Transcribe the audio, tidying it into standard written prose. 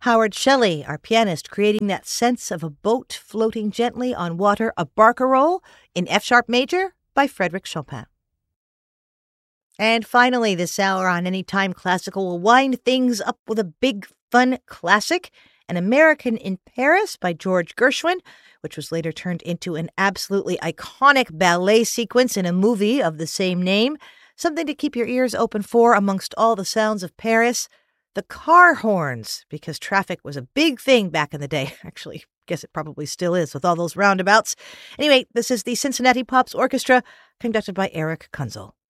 Howard Shelley, our pianist, creating that sense of a boat floating gently on water, a barcarolle in F-sharp major by Frédéric Chopin. And finally, this hour on Anytime Classical will wind things up with a big, fun classic, An American in Paris by George Gershwin, which was later turned into an absolutely iconic ballet sequence in a movie of the same name. Something to keep your ears open for amongst all the sounds of Paris. The car horns, because traffic was a big thing back in the day. Actually, I guess it probably still is with all those roundabouts. Anyway, this is the Cincinnati Pops Orchestra, conducted by Eric Kunzel.